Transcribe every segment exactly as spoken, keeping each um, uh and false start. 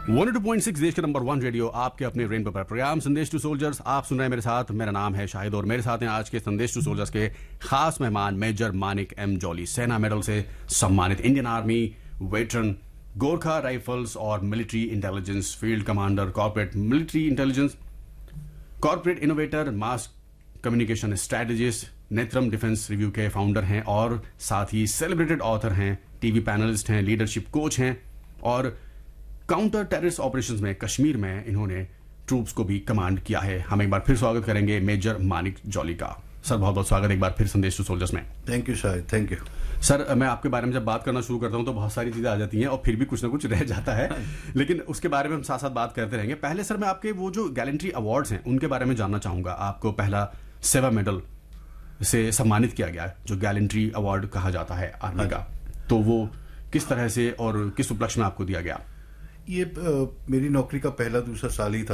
One two point six देश के number one radio, आपके अपने रेनबो पर प्रोग्राम संदेश टू सोल्जर्स आप सुन रहे हैं मेरे साथ। मेरा नाम है शाहिद और मेरे साथ हैं आज के संदेश टू सोल्जर्स के खास मेहमान मेजर मानिक एम जॉली, सेना मेडल से सम्मानित Indian army veteran, Gorkha rifles और military intelligence field commander, corporate military intelligence, corporate innovator, mass communication strategist, नेत्रम defence review के फाउंडर हैं और साथ ही सेलिब्रेटेड ऑथर हैं, टीवी पैनलिस्ट हैं, लीडरशिप कोच हैं और काउंटर टेररिस्ट ऑपरेशंस में कश्मीर में इन्होंने ट्रूप्स को भी कमांड किया है। हम एक बार फिर स्वागत करेंगे मेजर मानिक जॉली का। सर बहुत बहुत स्वागत एक बार फिर संदेश टू सोल्जर्स में। Thank you Shahid, thank you sir. मैं आपके बारे में जब बात करना शुरू करता हूं तो बहुत सारी चीजें आ जाती हैं और फिर भी कुछ ना कुछ रह जाता है, लेकिन उसके बारे में हम साथ साथ बात करते रहेंगे। पहले सर मैं आपके वो जो गैलेंट्री अवार्ड्स हैं उनके बारे में जानना चाहूंगा। आपको पहला सेवा मेडल से सम्मानित किया गया, जो गैलेंट्री अवार्ड कहा जाता है आर्मी का, तो वो किस तरह से और किस उपलक्ष्य में आपको दिया गया? ये आ, मेरी नौकरी का पहला दूसरा साल ही था।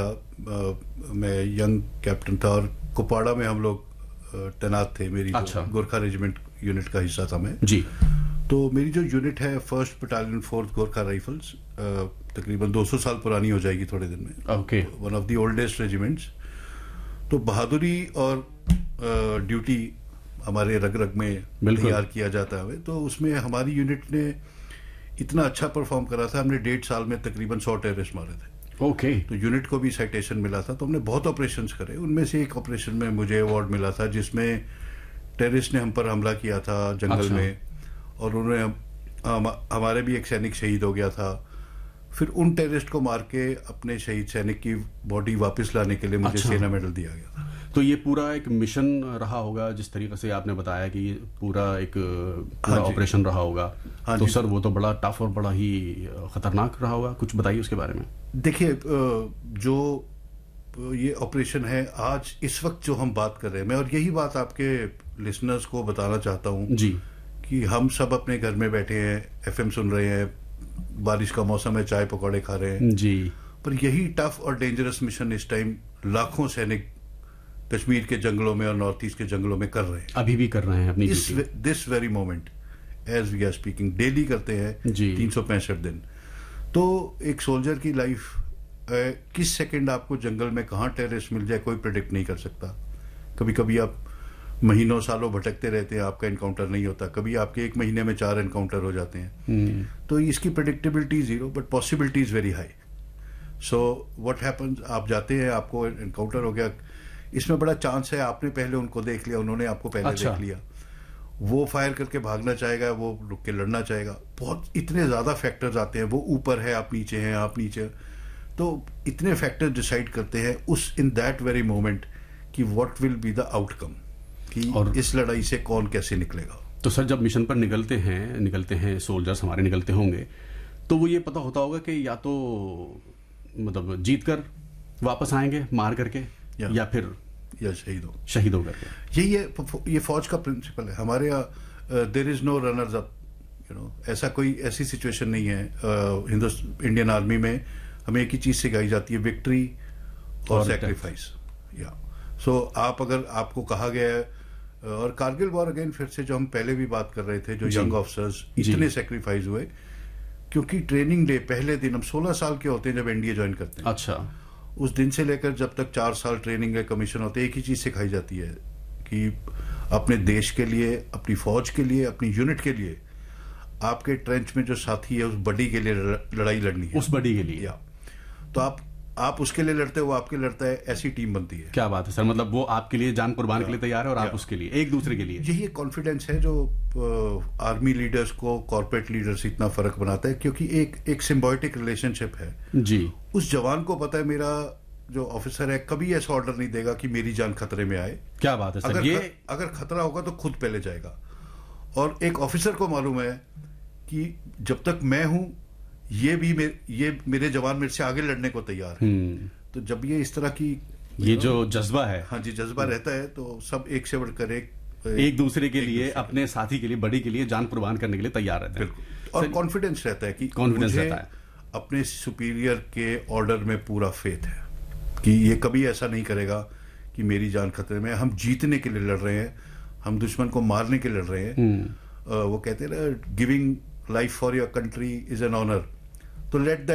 आ, मैं यंग कैप्टन था और कुपवाड़ा में हम लोग तैनात थे। मेरी अच्छा। गोरखा रेजिमेंट यूनिट का हिस्सा था मैं जी। तो मेरी जो यूनिट है first battalion fourth Gorkha rifles, तकरीबन दो सौ साल पुरानी हो जाएगी थोड़े दिन में। Okay. One of the oldest regiments. तो बहादुरी और ड्यूटी हमारे रग रग में तैयार किया जाता है। तो उसमें हमारी यूनिट ने इतना अच्छा परफॉर्म करा था, हमने डेढ़ साल में तकरीबन सौ टेररिस्ट मारे थे। ओके। तो यूनिट को भी साइटेशन मिला था। तो हमने बहुत ऑपरेशंस करे, उनमें से एक ऑपरेशन में मुझे अवार्ड मिला था जिसमें टेररिस्ट ने हम पर हमला किया था जंगल अच्छा। में, और उन्होंने हम, हमारे भी एक सैनिक शहीद हो गया था। फिर उन टेररिस्ट को मार के अपने शहीद सैनिक की बॉडी वापस लाने के लिए मुझे अच्छा। सेना मेडल दिया गया था। तो ये पूरा एक मिशन रहा होगा, जिस तरीके से आपने बताया कि ये पूरा एक पूरा ऑपरेशन रहा होगा। हाँ तो सर वो तो बड़ा टफ और बड़ा ही खतरनाक रहा होगा, कुछ बताइए उसके बारे में। देखिए, जो ये ऑपरेशन है आज इस वक्त जो हम बात कर रहे हैं, मैं और यही बात आपके लिसनर्स को बताना चाहता हूँ जी, कि हम सब अपने घर में बैठे हैं, एफएम सुन रहे हैं, बारिश का मौसम है, चाय पकौड़े खा रहे हैं जी, पर यही टफ और डेंजरस मिशन इस टाइम लाखों सैनिक कश्मीर के जंगलों में और नॉर्थ ईस्ट के जंगलों में कर रहे हैं, अभी भी कर रहे हैं अपनी इस this very moment as we are speaking. Daily करते हैं तीन सौ पैंसठ दिन। तो एक सोल्जर की लाइफ, किस सेकंड आपको जंगल में कहाँ टेररिस्ट मिल जाए कोई प्रेडिक्ट नहीं कर सकता। कभी कभी आप महीनों सालों भटकते रहते हैं, आपका एनकाउंटर नहीं होता। कभी आपके एक महीने में चार एनकाउंटर हो जाते हैं। तो इसकी predictability zero, but possibility is very high. So what happens, आप जाते हैं, आपको एनकाउंटर हो गया, इसमें बड़ा चांस है आपने पहले उनको देख लिया, उन्होंने आपको पहले अच्छा। देख लिया, वो फायर करके भागना चाहेगा, वो रुक के लड़ना चाहेगा। बहुत इतने ज्यादा फैक्टर्स आते हैं, वो ऊपर है, आप नीचे हैं, आप नीचे, तो इतने फैक्टर्स डिसाइड करते हैं उस इन दैट वेरी मोमेंट कि what will be the outcome, कि और इस लड़ाई से कौन कैसे निकलेगा। तो सर जब मिशन पर निकलते हैं निकलते हैं सोल्जर्स हमारे निकलते होंगे, तो वो ये पता होता होगा कि या तो मतलब जीत कर वापस आएंगे मार करके या, या फिर या शहीद हो शहीद हो करके। यही ये ये फौज का प्रिंसिपल है हमारे यहाँ। There is no runners up, you know, ऐसा कोई ऐसी सिचुएशन नहीं है। हिंदुस्तान इंडियन आर्मी में हमें एक ही चीज सिखाई जाती है, विक्ट्री और सैक्रिफाइस। या सो आप अगर आपको कहा गया है, और कारगिल वॉर अगेन फिर से जो हम पहले भी बात कर रहे थे, जो यंग ऑफिसर्स इतने सेक्रीफाइस हुए, क्योंकि ट्रेनिंग डे पहले दिन, हम सोलह साल के होते हैं जब एनडीए ज्वाइन करते हैं। अच्छा। उस दिन से लेकर जब तक चार साल ट्रेनिंग के कमीशन होते हैं, एक ही चीज सिखाई जाती है कि अपने देश के लिए, अपनी फौज के लिए, अपनी यूनिट के लिए, आपके ट्रेंच में जो साथी है उस बडी के लिए लड़ाई लड़नी है, उस बडी के लिए। या तो आप आप उसके लिए लड़ते हो, वो आपके लड़ता है, ऐसी टीम बनती है। क्या बात है सर, मतलब वो आपके लिए जान कुर्बान के लिए तैयार है और आप उसके लिए, एक दूसरे के लिए। यही एक कॉन्फिडेंस है जो आर्मी लीडर्स को कॉर्पोरेट लीडर्स से इतना फर्क बनाता है, क्योंकि एक एक सिम्बायोटिक रिलेशनशिप है जी। उस जवान को पता है मेरा जो ऑफिसर है कभी ऐसा ऑर्डर नहीं देगा कि मेरी जान खतरे में आए। क्या बात है सर, अगर ये ख, अगर खतरा होगा तो खुद पहले जाएगा। और एक ऑफिसर को मालूम है कि जब तक मैं हूं, ये भी मेरे ये मेरे जवान मेरे से आगे लड़ने को तैयार है। तो जब ये इस तरह की ये जो जज्बा है, हाँ जी, जज्बा रहता है, तो सब एक से बढ़कर एक एक दूसरे के लिए, अपने साथी के लिए, बड़ी के लिए जान कुर्बान करने के लिए तैयार रहता है। और कॉन्फिडेंस रहता है कि कॉन्फिडेंस रहता है, अपने सुपीरियर के ऑर्डर में पूरा फेथ है कि ये कभी ऐसा नहीं करेगा कि मेरी जान खतरे में। हम जीतने के लिए लड़ रहे हैं, हम दुश्मन को मारने के लिए लड़ रहे हैं। वो कहते हैं ना, giving life for your country is an honour. तो लेट दैट